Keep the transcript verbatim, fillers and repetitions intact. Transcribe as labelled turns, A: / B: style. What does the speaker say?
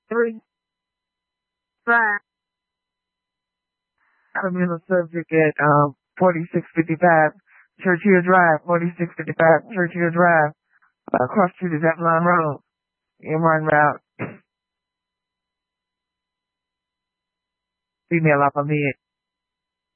A: Three, five. I'm in the subject at um forty-six fifty-five Churchill Drive, forty-six fifty-five Churchill Drive, uh, across the street is Avalon Road, in one route, female alpha mid.